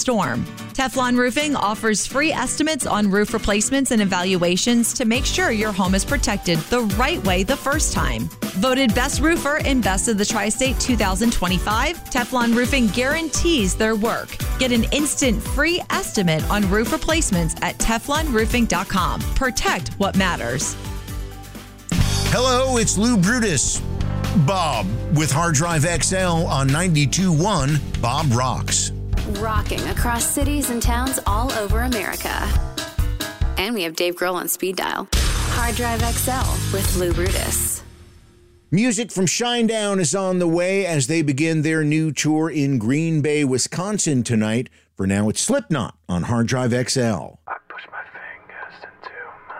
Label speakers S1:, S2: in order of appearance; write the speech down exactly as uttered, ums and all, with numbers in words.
S1: storm. Teflon Roofing offers free estimates on roof replacements and evaluations to make sure your home is protected the right way the first time. Voted Best Roofer and Best of the Tri-State two thousand twenty-five, Teflon Roofing guarantees their work. Get an instant free estimate on roof replacements at teflon roofing dot com. Protect what matters.
S2: Hello, it's Lou Brutus. Bob with Hard Drive X L on ninety-two point one Bob Rocks.
S3: Rocking across cities and towns all over America. And we have Dave Grohl on speed dial. Hard Drive X L with Lou Brutus.
S2: Music from Shinedown is on the way as they begin their new tour in Green Bay, Wisconsin tonight. For now, it's Slipknot on Hard Drive X L.